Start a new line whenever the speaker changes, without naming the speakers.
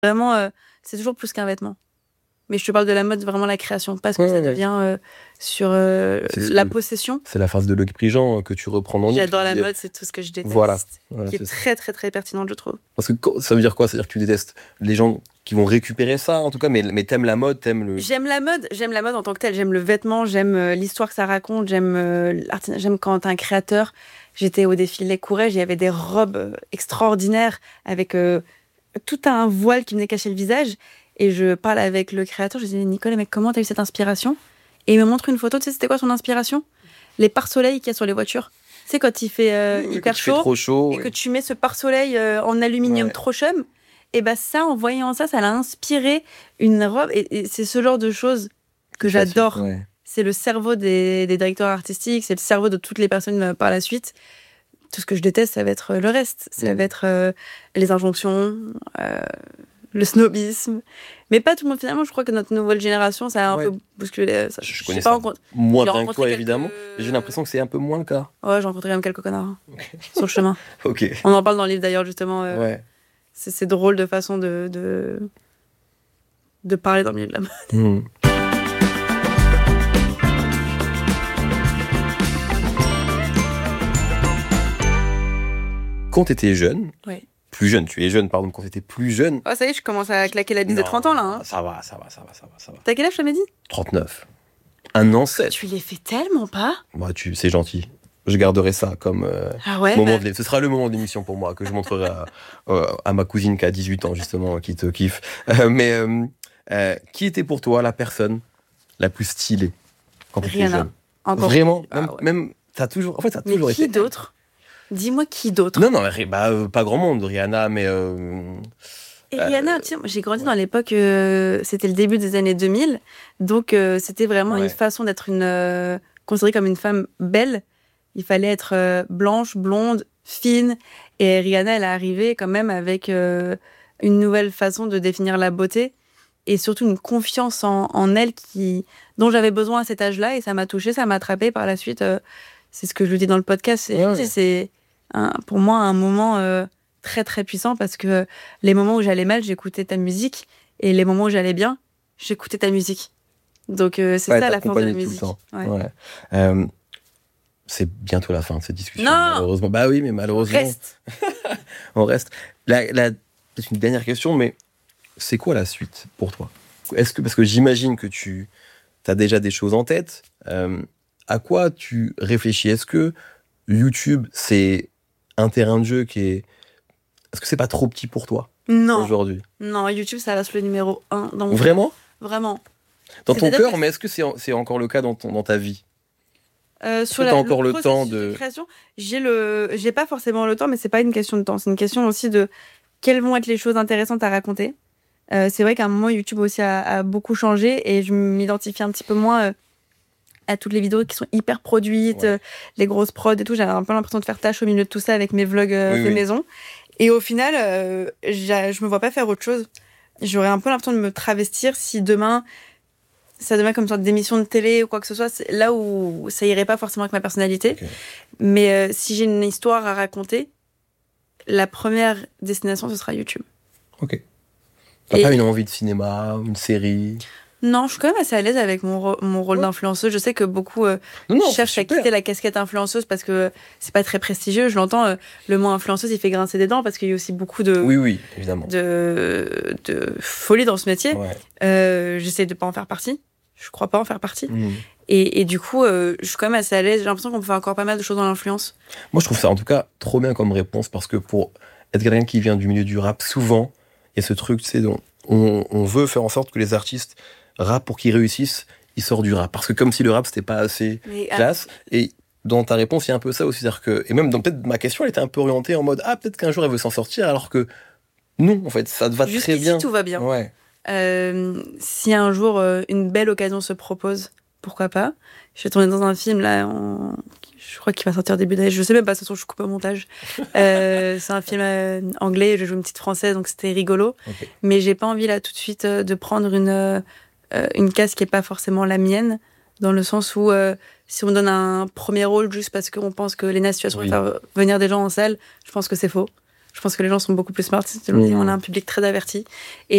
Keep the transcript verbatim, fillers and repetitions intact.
Vraiment, euh, c'est toujours plus qu'un vêtement. Mais je te parle de la mode, vraiment la création, parce que ouais, ça ouais. devient euh, sur euh, la possession.
C'est la phrase de Loïc Prigent que tu reprends dans le livre.
J'adore la mode, c'est tout ce que je déteste.
Voilà. voilà
qui est, est très, très, très pertinente, je trouve.
Parce que ça veut dire quoi ? C'est-à-dire que tu détestes les gens qui vont récupérer ça, en tout cas, mais, mais t'aimes la mode, t'aimes le...
J'aime la mode, j'aime la mode en tant que telle. J'aime le vêtement, j'aime euh, l'histoire que ça raconte, j'aime, euh, j'aime quand t'es un créateur. J'étais au défilé Courrèges, il y avait des robes euh, extraordinaires avec euh, tout un voile qui venait cacher le visage. Et je parle avec le créateur, je dis « Nicole, mec, comment t'as eu cette inspiration ?» Et il me montre une photo, tu sais, c'était quoi son inspiration ? Les pare-soleils qu'il y a sur les voitures. Tu sais, quand il fait euh,
oui,
hyper chaud,
trop chaud,
et
ouais.
que tu mets ce pare-soleil euh, en aluminium ouais. trop chum, et bien ça, en voyant ça, ça l'a inspiré une robe. Et, et c'est ce genre de choses que c'est j'adore. Facile, ouais. C'est le cerveau des, des directeurs artistiques, c'est le cerveau de toutes les personnes euh, par la suite. Tout ce que je déteste, ça va être le reste. Ça ouais. va être euh, les injonctions... Euh, le snobisme, mais pas tout le monde finalement. Je crois que notre nouvelle génération, ça a un ouais. peu bousculé. Ça,
je, je connais ça.
Pas
moins bien que toi, quelques... évidemment. J'ai l'impression que c'est un peu moins le cas.
Ouais, j'ai rencontré quand même quelques connards okay. sur le chemin.
Ok.
On en parle dans le livre d'ailleurs justement. Euh,
ouais.
c'est, c'est drôle de façon de, de de parler dans le milieu de la mode.
Mmh. Quand t'étais jeune.
Ouais.
Plus jeune, tu es jeune, pardon, quand t'étais plus jeune.
Ah, ça y est, je commence à claquer la bise de trente ans, là. Hein.
Ça va, ça va, ça va, ça va, ça va.
T'as quel âge, je t'avais dit ?
trente-neuf. Un ancêtre.
Tu les fais tellement pas.
Bah, tu, c'est gentil. Je garderai ça comme euh,
ah ouais,
moment
bah...
de... Ce sera le moment de l'émission pour moi, que je montrerai à, euh, à ma cousine qui a dix-huit ans, justement, qui te kiffe. Euh, mais euh, euh, qui était pour toi la personne la plus stylée quand t'étais jeune ?
Encore.
Vraiment
ah,
même,
ouais.
même, t'as toujours... En fait, t'as toujours
mais
été...
qui d'autre ? Dis-moi qui d'autre ?
Non, non, bah, euh, pas grand monde, Rihanna, mais... Euh,
et Rihanna, euh, tu sais, j'ai grandi ouais. dans l'époque, euh, c'était le début des années deux mille, donc euh, c'était vraiment ouais. une façon d'être une, euh, considérée comme une femme belle. Il fallait être euh, blanche, blonde, fine, et Rihanna, elle est arrivée quand même avec euh, une nouvelle façon de définir la beauté, et surtout une confiance en, en elle qui, dont j'avais besoin à cet âge-là, et ça m'a touchée, ça m'a attrapée par la suite. Euh, c'est ce que je dis dans le podcast, c'est... Ouais. c'est Un, pour moi, un moment euh, très, très puissant parce que les moments où j'allais mal, j'écoutais ta musique et les moments où j'allais bien, j'écoutais ta musique. Donc, euh, c'est ouais, ça la force de la musique.
Tout le temps. Ouais. Ouais. Euh, c'est bientôt la fin de cette discussion.
Non
malheureusement. Bah oui, mais malheureusement.
On reste.
On reste. La, la, peut-être une dernière question, mais c'est quoi la suite pour toi ? Est-ce que, parce que j'imagine que tu as déjà des choses en tête. Euh, à quoi tu réfléchis ? Est-ce que YouTube, c'est un terrain de jeu qui est... Est-ce que c'est pas trop petit pour toi
non.
aujourd'hui ?
Non, YouTube, ça reste le numéro un dans mon
Vraiment ?
Vraiment.
Dans ton cœur, que... mais est-ce que c'est, c'est encore le cas dans, ton, dans ta vie ?
euh,
Sur la, encore le, le temps de...
de création, j'ai, le... j'ai pas forcément le temps, mais c'est pas une question de temps. C'est une question aussi de quelles vont être les choses intéressantes à raconter. Euh, c'est vrai qu'à un moment, YouTube aussi a, a beaucoup changé et je m'identifie un petit peu moins... Euh, à toutes les vidéos qui sont hyper produites, ouais. euh, les grosses prods et tout. J'avais un peu l'impression de faire tâche au milieu de tout ça avec mes vlogs euh, oui, de oui. maison. Et au final, euh, je me vois pas faire autre chose. J'aurais un peu l'impression de me travestir si demain, ça devient comme une sorte d'émission de télé ou quoi que ce soit, c'est là où ça irait pas forcément avec ma personnalité. Okay. Mais euh, si j'ai une histoire à raconter, la première destination, ce sera YouTube.
Ok. T'as et... pas une envie de cinéma, une série ?
Non, je suis quand même assez à l'aise avec mon, ro- mon rôle ouais. d'influenceuse. Je sais que beaucoup euh, non, non, cherchent à quitter la casquette influenceuse parce que c'est pas très prestigieux. Je l'entends, euh, le mot influenceuse, il fait grincer des dents parce qu'il y a aussi beaucoup de,
oui, oui, évidemment.
de, de folie dans ce métier. Ouais. Euh, j'essaie de pas en faire partie. Je crois pas en faire partie. Mmh. Et, et du coup, euh, je suis quand même assez à l'aise. J'ai l'impression qu'on peut faire encore pas mal de choses dans l'influence.
Moi, je trouve ça en tout cas trop bien comme réponse parce que pour être quelqu'un qui vient du milieu du rap, souvent, il y a ce truc, tu sais, on, on veut faire en sorte que les artistes rap, pour qu'ils réussissent, ils sortent du rap. Parce que comme si le rap, c'était pas assez mais, classe. Ah. Et dans ta réponse, il y a un peu ça aussi. C'est-à-dire que, et même dans peut-être ma question, elle était un peu orientée en mode, ah, peut-être qu'un jour, elle veut s'en sortir, alors que non, en fait, ça te va
Juste
très bien.
tout va bien.
Ouais.
Euh, si un jour, euh, une belle occasion se propose, pourquoi pas. Je vais tourner dans un film, là, en... je crois qu'il va sortir début d'année. Je sais même pas, de toute façon, je coupe au montage. euh, c'est un film euh, anglais, je joue une petite française, donc c'était rigolo. Okay. Mais j'ai pas envie, là, tout de suite, euh, de prendre une... Euh, Euh, une case qui n'est pas forcément la mienne, dans le sens où euh, si on me donne un premier rôle juste parce qu'on pense que Léna Situation oui. va faire venir des gens en salle, je pense que c'est faux. Je pense que les gens sont beaucoup plus smart. Oui. On a un public très averti. Et